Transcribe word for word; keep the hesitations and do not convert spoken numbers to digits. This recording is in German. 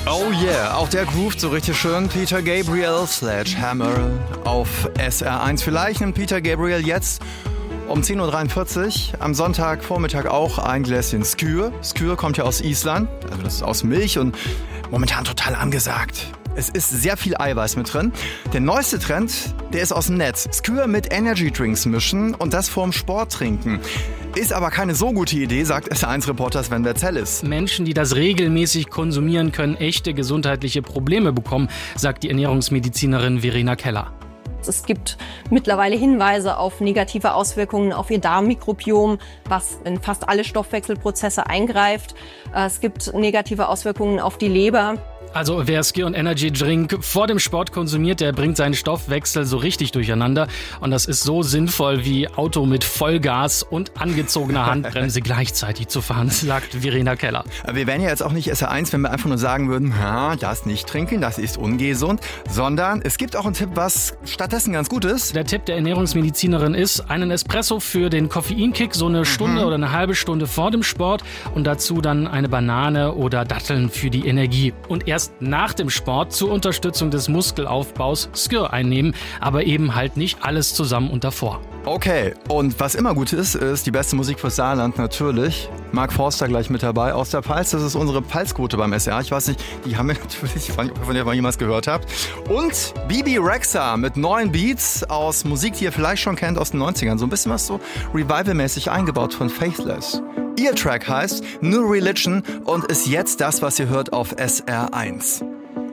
Oh yeah, auch der groovt so richtig schön. Peter Gabriel, Sledgehammer auf S R eins. Vielleicht nimmt Peter Gabriel jetzt um zehn Uhr dreiundvierzig am Sonntagvormittag auch ein Gläschen Skyr. Skyr kommt ja aus Island, also das ist aus Milch und momentan total angesagt. Es ist sehr viel Eiweiß mit drin. Der neueste Trend, der ist aus dem Netz. Skyr mit Energy Drinks mischen und das vorm Sport trinken. Ist aber keine so gute Idee, sagt S R eins-Reporter Sven Verzellis. Menschen, die das regelmäßig konsumieren, können echte gesundheitliche Probleme bekommen, sagt die Ernährungsmedizinerin Verena Keller. Es gibt mittlerweile Hinweise auf negative Auswirkungen auf ihr Darmmikrobiom, was in fast alle Stoffwechselprozesse eingreift. Es gibt negative Auswirkungen auf die Leber. Also wer Skyr und Energy Drink vor dem Sport konsumiert, der bringt seinen Stoffwechsel so richtig durcheinander. Und das ist so sinnvoll wie Auto mit Vollgas und angezogener Handbremse gleichzeitig zu fahren, sagt Verena Keller. Wir wären ja jetzt auch nicht S R eins, wenn wir einfach nur sagen würden, ja, das nicht trinken, das ist ungesund, sondern es gibt auch einen Tipp, was stattdessen ganz gut ist. Der Tipp der Ernährungsmedizinerin ist, einen Espresso für den Koffeinkick, so eine Stunde mhm. oder eine halbe Stunde vor dem Sport und dazu dann eine Banane oder Datteln für die Energie. Und erst nach dem Sport zur Unterstützung des Muskelaufbaus Skyr einnehmen, aber eben halt nicht alles zusammen und davor. Okay, und was immer gut ist, ist die beste Musik fürs Saarland natürlich. Mark Forster gleich mit dabei aus der Pfalz. Das ist unsere Pfalzquote beim S R. Ich weiß nicht, die haben wir natürlich, ich weiß nicht, ob ihr von jemals gehört habt. Und Bibi Rexha mit neuen Beats aus Musik, die ihr vielleicht schon kennt aus den neunzigern. So ein bisschen was so Revival-mäßig eingebaut von Faithless. Ihr Track heißt New Religion und ist jetzt das, was ihr hört auf S R eins.